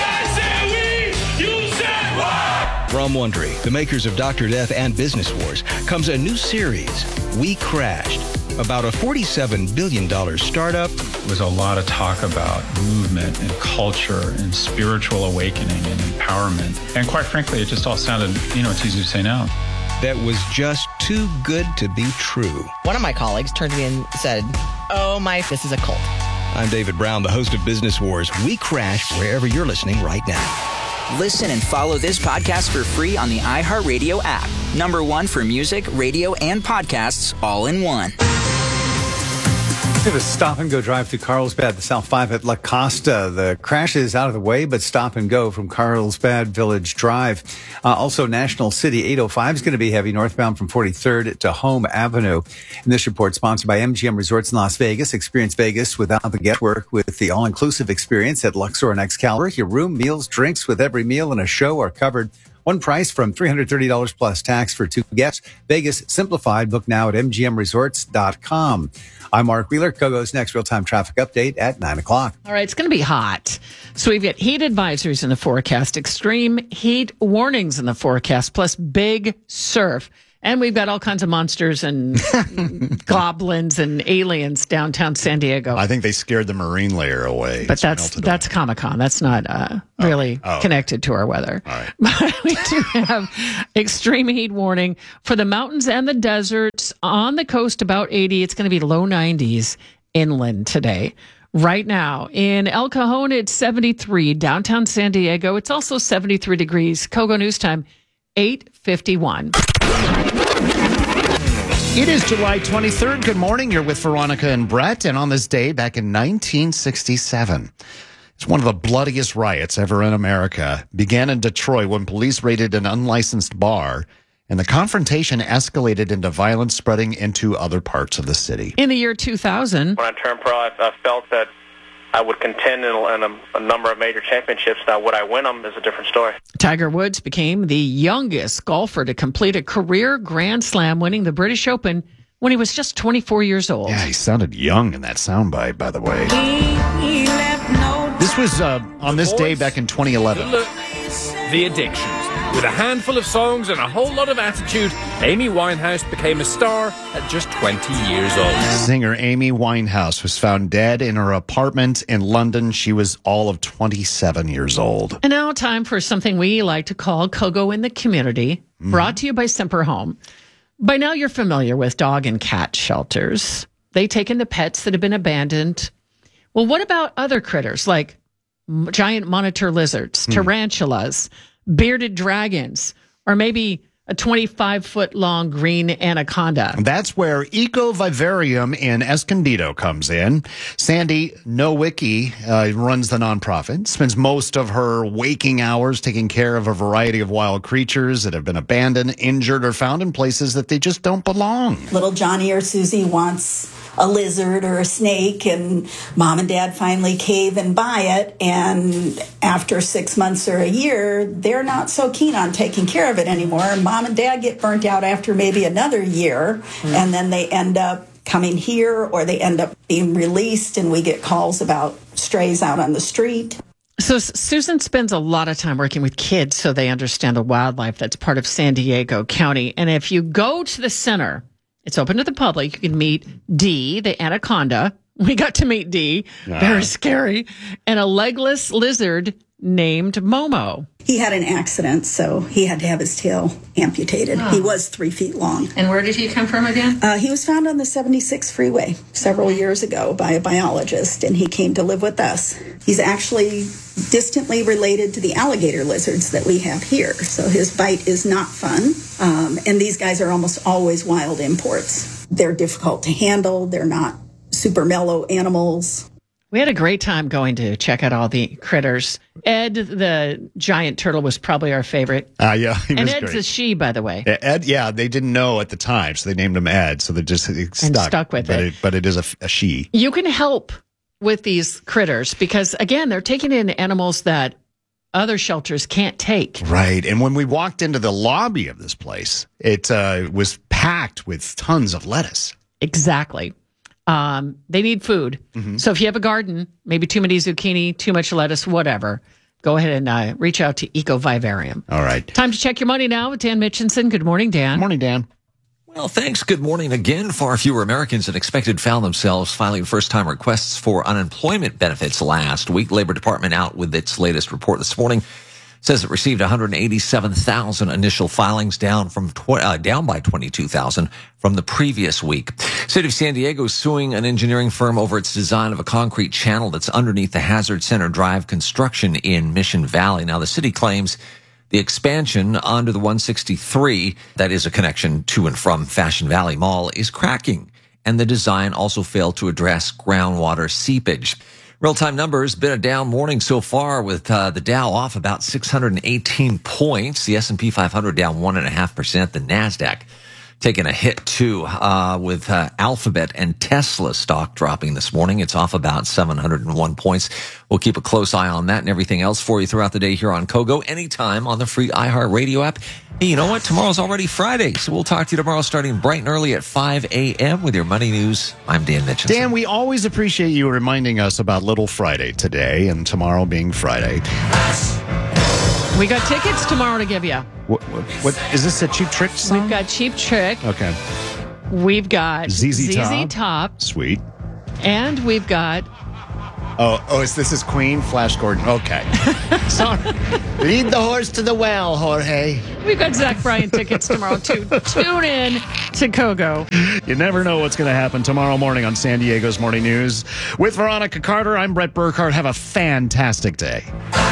From Wondery, the makers of Dr. Death and Business Wars, comes a new series, We Crashed. about a $47 billion startup. There was a lot of talk about movement and culture and spiritual awakening and empowerment. And quite frankly, it just all sounded, it's easy to say no. That was just too good to be true. One of my colleagues turned to me and said, this is a cult. I'm David Brown, the host of Business Wars. We crash wherever you're listening right now. Listen and follow this podcast for free on the iHeartRadio app. #1 for music, radio, and podcasts all in one. We have a stop-and-go drive through Carlsbad, the South 5 at La Costa. The crash is out of the way, but stop-and-go from Carlsbad Village Drive. Also, National City 805 is going to be heavy northbound from 43rd to Home Avenue. And this report sponsored by MGM Resorts in Las Vegas. Experience Vegas without the guesswork with the all-inclusive experience at Luxor and Excalibur. Your room, meals, drinks with every meal and a show are covered. One price from $330 plus tax for 2 guests. Vegas simplified. Book now at mgmresorts.com. I'm Mark Wheeler. Kogo's next real-time traffic update at 9 o'clock. All right, it's going to be hot. So we've got heat advisories in the forecast, extreme heat warnings in the forecast, plus big surf. And we've got all kinds of monsters and goblins and aliens downtown San Diego. I think they scared the marine layer away. But that's Comic-Con. That's not really connected to our weather. All right. But we do have extreme heat warning for the mountains and the deserts. On the coast, about 80. It's going to be low 90s inland today. Right now, in El Cajon, it's 73. Downtown San Diego, it's also 73 degrees. Kogo News Time, 8:51. It is July 23rd. Good morning. You're with Veronica and Brett. And on this day, back in 1967, it's one of the bloodiest riots ever in America. Began in Detroit when police raided an unlicensed bar, and the confrontation escalated into violence spreading into other parts of the city. In the year 2000, when I turned pro, I felt that I would contend in a number of major championships. Now, would I win them is a different story. Tiger Woods became the youngest golfer to complete a career Grand Slam, winning the British Open when he was just 24 years old. Yeah, he sounded young in that soundbite, by the way. This was on this day back in 2011. The Addictions. With a handful of songs and a whole lot of attitude, Amy Winehouse became a star at just 20 years old. Singer Amy Winehouse was found dead in her apartment in London. She was all of 27 years old. And now time for something we like to call Kogo in the Community, brought to you by Semper Home. By now you're familiar with dog and cat shelters. They take in the pets that have been abandoned. Well, what about other critters like giant monitor lizards, tarantulas, bearded dragons, or maybe a 25-foot-long green anaconda? That's where Eco Vivarium in Escondido comes in. Sandy Nowicki runs the nonprofit, spends most of her waking hours taking care of a variety of wild creatures that have been abandoned, injured, or found in places that they just don't belong. Little Johnny or Susie wants a lizard or a snake, and mom and dad finally cave and buy it, and after 6 months or a year, they're not so keen on taking care of it anymore. Mom and dad get burnt out after maybe another year, and then they end up coming here, or they end up being released, and we get calls about strays out on the street. So Susan spends a lot of time working with kids so they understand the wildlife that's part of San Diego County. And if you go to the center, it's open to the public. You can meet Dee, the anaconda. We got to meet Dee. Very scary. And a legless lizard named Momo. He had an accident, so he had to have his tail amputated. Oh. He was 3 feet long. And where did he come from again? He was found on the 76 freeway several years ago by a biologist, and he came to live with us. He's actually distantly related to the alligator lizards that we have here, so his bite is not fun. And these guys are almost always wild imports. They're difficult to handle. They're not super mellow animals. We had a great time going to check out all the critters. Ed, the giant turtle, was probably our favorite. Yeah, he was and Ed's great. a she, by the way. Ed, yeah, they didn't know at the time, so they named him Ed. So they just stuck with it. But it is a she. You can help with these critters because, again, they're taking in animals that other shelters can't take. Right. And when we walked into the lobby of this place, it was packed with tons of lettuce. Exactly. They need food. Mm-hmm. So if you have a garden, maybe too many zucchini, too much lettuce, whatever, go ahead and reach out to Eco Vivarium. All right. Time to check your money now with Dan Mitchinson. Good morning, Dan. Good morning, Dan. Well, thanks. Good morning again. Far fewer Americans than expected found themselves filing first-time requests for unemployment benefits last week. Labor Department out with its latest report this morning. Says it received 187,000 initial filings, down by 22,000 from the previous week. City of San Diego is suing an engineering firm over its design of a concrete channel that's underneath the Hazard Center Drive construction in Mission Valley. Now, the city claims the expansion onto the 163, that is a connection to and from Fashion Valley Mall, is cracking, and the design also failed to address groundwater seepage. Real-time numbers, been a down morning so far, with the Dow off about 618 points, the S&P 500 down 1.5%, the NASDAQ taking a hit too, with Alphabet and Tesla stock dropping this morning. It's off about 701 points. We'll keep a close eye on that and everything else for you throughout the day here on KOGO, anytime on the free iHeartRadio app. Hey, you know what? Tomorrow's already Friday, so we'll talk to you tomorrow starting bright and early at 5 a.m. with your money news. I'm Dan Mitchinson. Dan, we always appreciate you reminding us about Little Friday today and tomorrow being Friday. We got tickets tomorrow to give you. What is this, a Cheap Trick song? We've got Cheap Trick. Okay. We've got ZZ Top. Sweet. And we've got... This is Queen, Flash Gordon. Okay. Sorry. Lead the horse to the well, Jorge. We've got Zach Bryan tickets tomorrow, too. Tune in to KOGO. You never know what's going to happen tomorrow morning on San Diego's Morning News. With Veronica Carter, I'm Brett Burkhardt. Have a fantastic day.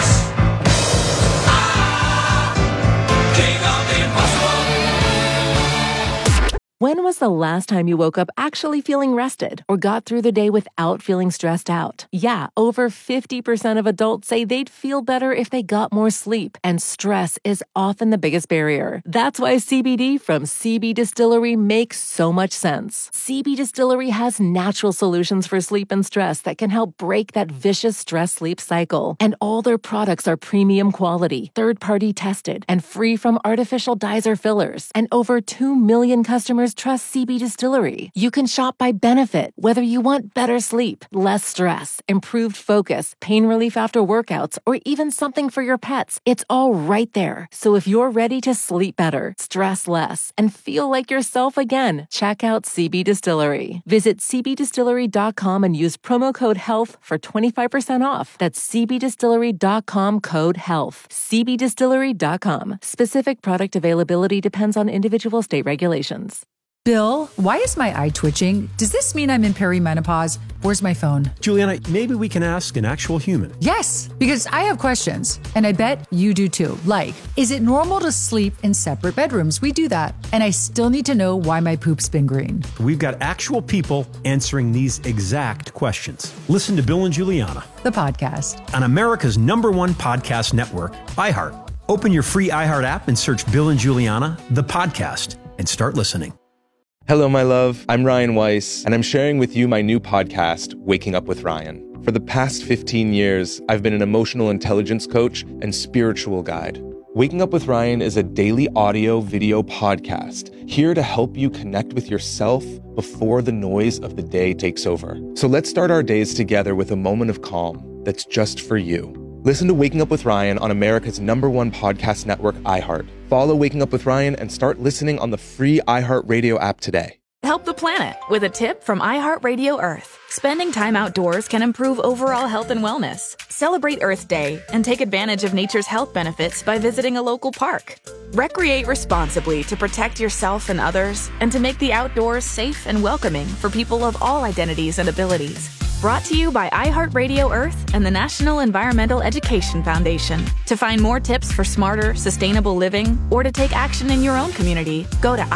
When was the last time you woke up actually feeling rested or got through the day without feeling stressed out? Yeah, over 50% of adults say they'd feel better if they got more sleep, and stress is often the biggest barrier. That's why CBD from CB Distillery makes so much sense. CB Distillery has natural solutions for sleep and stress that can help break that vicious stress-sleep cycle. And all their products are premium quality, third-party tested, and free from artificial dyes or fillers. And over 2 million customers trust CB Distillery. You can shop by benefit, whether you want better sleep, less stress, improved focus, pain relief after workouts, or even something for your pets. It's all right there. So if you're ready to sleep better, stress less, and feel like yourself again, check out CB Distillery. Visit cbdistillery.com and use promo code HEALTH for 25% off. That's cbdistillery.com, code HEALTH. cbdistillery.com. Specific product availability depends on individual state regulations. Bill, why is my eye twitching? Does this mean I'm in perimenopause? Where's my phone? Juliana, maybe we can ask an actual human. Yes, because I have questions, and I bet you do too. Like, is it normal to sleep in separate bedrooms? We do that. And I still need to know why my poop's been green. We've got actual people answering these exact questions. Listen to Bill and Juliana, the podcast, on America's #1 podcast network, iHeart. Open your free iHeart app and search Bill and Juliana, the podcast, and start listening. Hello, my love. I'm Ryan Weiss, and I'm sharing with you my new podcast, Waking Up with Ryan. For the past 15 years, I've been an emotional intelligence coach and spiritual guide. Waking Up with Ryan is a daily audio video podcast here to help you connect with yourself before the noise of the day takes over. So let's start our days together with a moment of calm that's just for you. Listen to Waking Up with Ryan on America's #1 podcast network, iHeart. Follow Waking Up with Ryan and start listening on the free iHeartRadio app today. Help the planet with a tip from iHeartRadio Earth. Spending time outdoors can improve overall health and wellness. Celebrate Earth Day and take advantage of nature's health benefits by visiting a local park. Recreate responsibly to protect yourself and others, and to make the outdoors safe and welcoming for people of all identities and abilities. Brought to you by iHeartRadio Earth and the National Environmental Education Foundation. To find more tips for smarter, sustainable living, or to take action in your own community, go to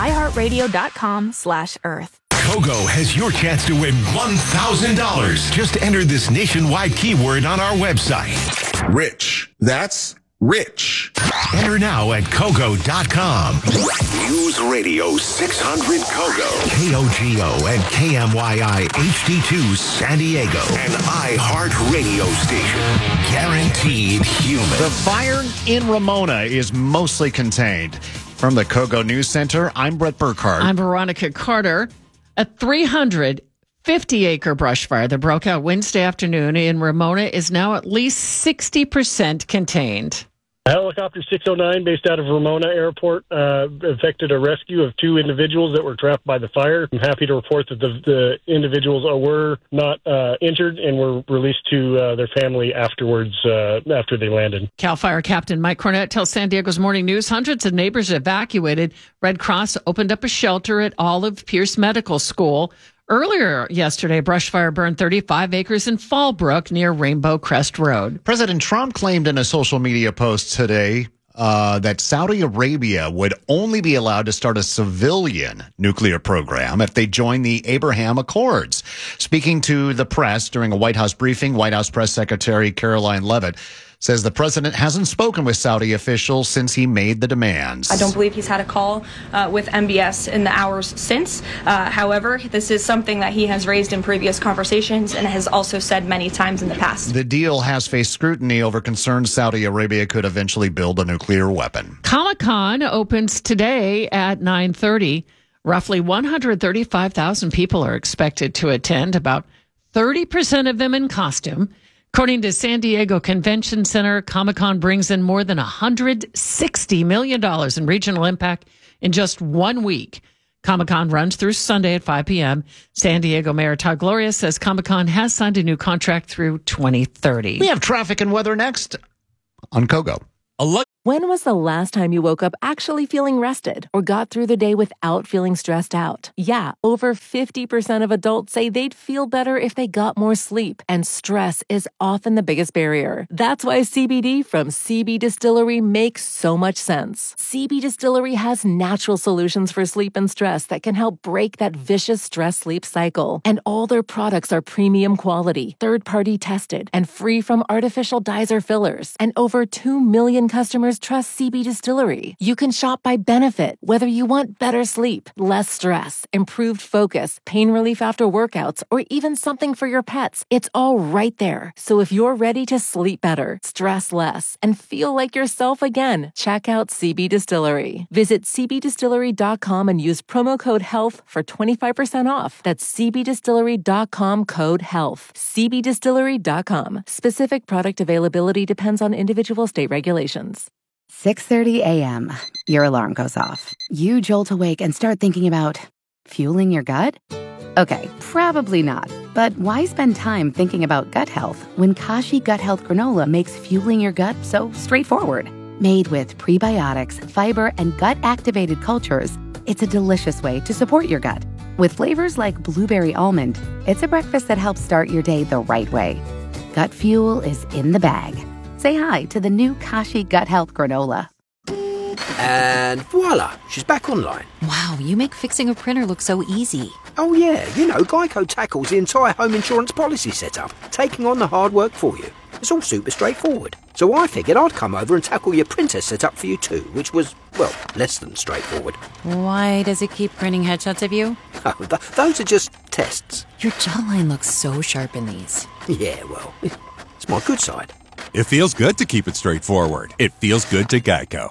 iHeartRadio.com/Earth. KOGO has your chance to win $1,000. Just enter this nationwide keyword on our website. Rich. That's rich. Enter now at KOGO.com. News Radio 600 KOGO. KOGO and KMYI HD2 San Diego. An iHeart radio station. Guaranteed human. The fire in Ramona is mostly contained. From the KOGO News Center, I'm Brett Burkhardt. I'm Veronica Carter. A 350-acre brush fire that broke out Wednesday afternoon in Ramona is now at least 60% contained. Helicopter 609, based out of Ramona Airport, effected a rescue of 2 individuals that were trapped by the fire. I'm happy to report that the individuals were not injured and were released to their family afterwards, after they landed. CAL FIRE Captain Mike Cornett tells San Diego's Morning News hundreds of neighbors evacuated. Red Cross opened up a shelter at Olive Pierce Medical School. Earlier yesterday, brush fire burned 35 acres in Fallbrook near Rainbow Crest Road. President Trump claimed in a social media post today that Saudi Arabia would only be allowed to start a civilian nuclear program if they join the Abraham Accords. Speaking to the press during a White House briefing, White House Press Secretary Caroline Leavitt says the president hasn't spoken with Saudi officials since he made the demands. I don't believe he's had a call with MBS in the hours since. However, this is something that he has raised in previous conversations and has also said many times in the past. The deal has faced scrutiny over concerns Saudi Arabia could eventually build a nuclear weapon. Comic-Con opens today at 9:30. Roughly 135,000 people are expected to attend, about 30% of them in costume. According to San Diego Convention Center, Comic-Con brings in more than $160 million in regional impact in just 1 week. Comic-Con runs through Sunday at 5 p.m. San Diego Mayor Todd Gloria says Comic-Con has signed a new contract through 2030. We have traffic and weather next on KOGO. When was the last time you woke up actually feeling rested or got through the day without feeling stressed out? Yeah, over 50% of adults say they'd feel better if they got more sleep, and stress is often the biggest barrier. That's why CBD from CB Distillery makes so much sense. CB Distillery has natural solutions for sleep and stress that can help break that vicious stress-sleep cycle. And all their products are premium quality, third-party tested, and free from artificial dyes or fillers. And over 2 million customers trust CB Distillery. You can shop by benefit, whether you want better sleep, less stress, improved focus, pain relief after workouts, or even something for your pets. It's all right there. So if you're ready to sleep better, stress less, and feel like yourself again, check out CB Distillery. Visit cbdistillery.com and use promo code HEALTH for 25% off. That's cbdistillery.com code HEALTH. cbdistillery.com. Specific product availability depends on individual state regulations. 6:30 a.m. Your alarm goes off. You jolt awake and start thinking about fueling your gut? Okay, probably not. But why spend time thinking about gut health when Kashi Gut Health Granola makes fueling your gut so straightforward? Made with prebiotics, fiber, and gut-activated cultures, it's a delicious way to support your gut. With flavors like blueberry almond, it's a breakfast that helps start your day the right way. Gut fuel is in the bag. Say hi to the new Kashi Gut Health Granola. And voila, she's back online. Wow, you make fixing a printer look so easy. Oh yeah, Geico tackles the entire home insurance policy setup, taking on the hard work for you. It's all super straightforward. So I figured I'd come over and tackle your printer setup for you too, which was, well, less than straightforward. Why does it keep printing headshots of you? Oh, those are just tests. Your jawline looks so sharp in these. Yeah, well, it's my good side. It feels good to keep it straightforward. It feels good to Geico.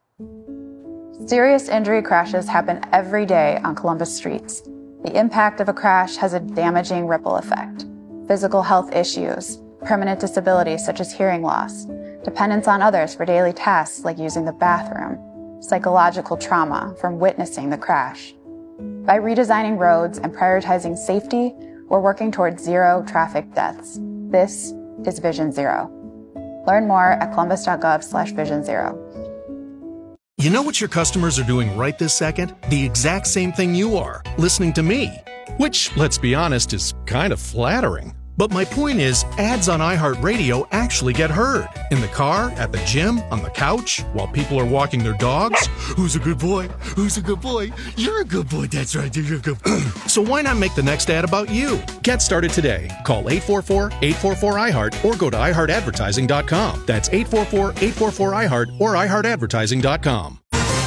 Serious injury crashes happen every day on Columbus streets. The impact of a crash has a damaging ripple effect. Physical health issues, permanent disabilities such as hearing loss, dependence on others for daily tasks like using the bathroom, psychological trauma from witnessing the crash. By redesigning roads and prioritizing safety, we're working towards zero traffic deaths. This is Vision Zero. Learn more at columbus.gov/Vision Zero. You know what your customers are doing right this second? The exact same thing you are, listening to me. Which, let's be honest, is kind of flattering. But my point is, ads on iHeartRadio actually get heard. In the car, at the gym, on the couch, while people are walking their dogs. Who's a good boy? Who's a good boy? You're a good boy, that's right, you're a good boy. So why not make the next ad about you? Get started today. Call 844-844-iHeart or go to iHeartAdvertising.com. That's 844-844-iHeart or iHeartAdvertising.com.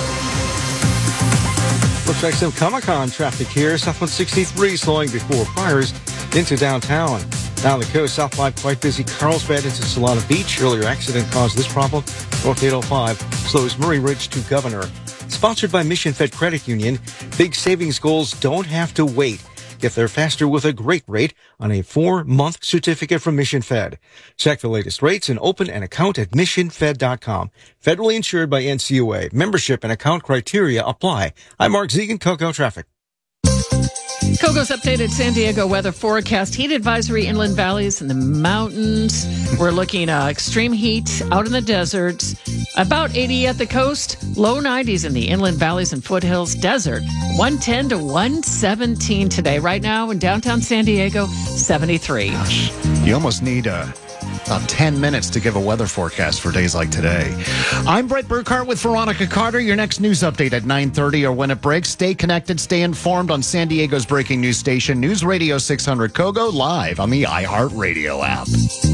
Looks like some Comic-Con traffic here. South 163 slowing before fires into downtown. Down the coast, South 5 quite busy. Carlsbad into Solana Beach. Earlier accident caused this problem. North 805 slows Murray Ridge to Governor. Sponsored by Mission Fed Credit Union. Big savings goals don't have to wait. Get there faster with a great rate on a 4-month certificate from Mission Fed. Check the latest rates and open an account at missionfed.com. Federally insured by NCUA. Membership and account criteria apply. I'm Mark Zegan, KOGO Traffic. KOGO's updated San Diego weather forecast. Heat advisory inland valleys and the mountains. We're looking extreme heat out in the deserts. About 80 at the coast. Low 90s in the inland valleys and foothills. Desert, 110 to 117 today. Right now in downtown San Diego, 73. Gosh, you almost need about 10 minutes to give a weather forecast for days like today. I'm Brett Burkhart with Veronica Carter. Your next news update at 9:30 or when it breaks. Stay connected, stay informed on San Diego's breaking news station, News Radio 600 KOGO, live on the iHeartRadio app.